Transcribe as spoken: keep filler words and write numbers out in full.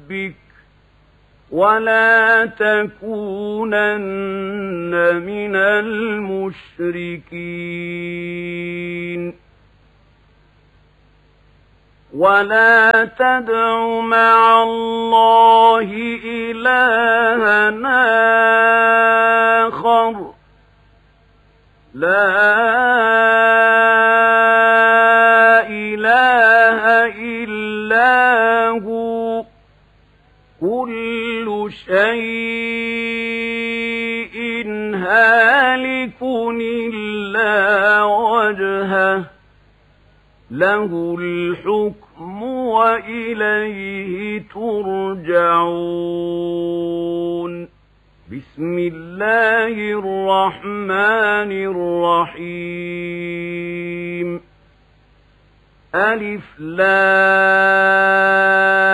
ربك ولا تكونن من المشركين ولا تدع مع الله إلهًا آخر لا إله إلا هو كل شيء هالك إلا وجهه له الحكم وإليه ترجعون بسم الله الرحمن الرحيم ألف لام